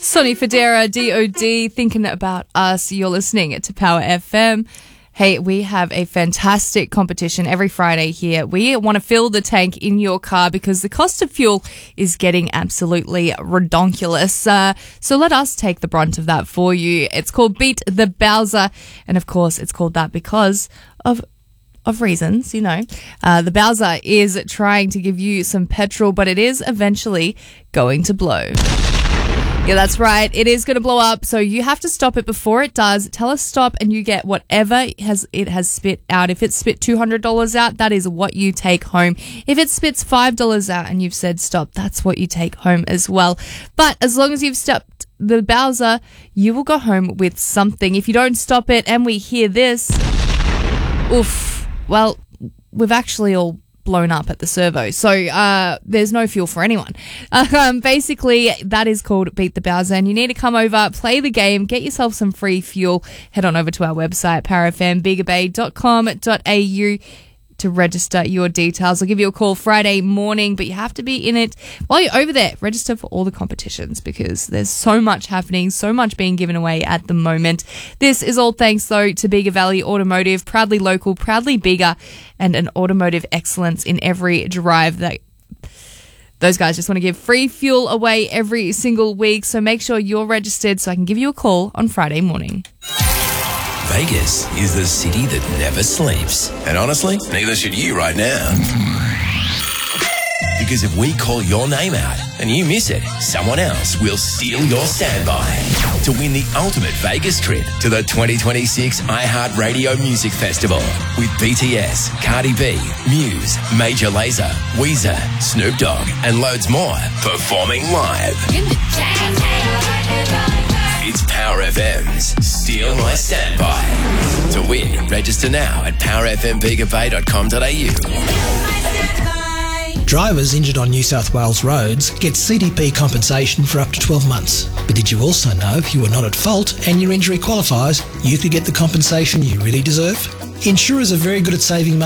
Sonny Fodera, DOD, Thinking About Us. You're listening to Power FM. Hey, we have a fantastic competition every Friday here. We want to fill the tank in your car because the cost of fuel is getting absolutely redonkulous. So let us take the brunt of that for you. It's called Beat the Bowser. And of course, it's called that because of reasons, you know. The Bowser is trying to give you some petrol, but it is eventually going to blow. Yeah, that's right. It is going to blow up, so you have to stop it before it does. Tell us stop and you get whatever it has spit out. If it spit $200 out, that is what you take home. If it spits $5 out and you've said stop, that's what you take home as well. But as long as you've stopped the Bowser, you will go home with something. If you don't stop it and we hear this, oof, well, we've actually all blown up at the servo, so there's no fuel for anyone. Basically, that is called Beat the Bowser, and you need to come over, play the game, get yourself some free fuel. Head on over to our website, powerfmbigabay.com.au to register your details. I'll give you a call Friday morning, but you have to be in it while you're over there. Register for all the competitions because there's so much happening, so much being given away at the moment. This is all thanks, though, to Bega Valley Automotive, proudly local, proudly bigger, and an automotive excellence in every drive. That those guys just want to give free fuel away every single week, so make sure you're registered so I can give you a call on Friday morning. Vegas is the city that never sleeps. And honestly, neither should you right now. Because if we call your name out and you miss it, someone else will steal your standby to win the ultimate Vegas trip to the 2026 iHeartRadio Music Festival with BTS, Cardi B, Muse, Major Lazer, Weezer, Snoop Dogg, and loads more performing live. It's Power FM's Steal My Standby. To win, register now at powerfmbigabay.com.au. Drivers injured on New South Wales roads get CDP compensation for up to 12 months. But did you also know if you were not at fault and your injury qualifies, you could get the compensation you really deserve? Insurers are very good at saving money.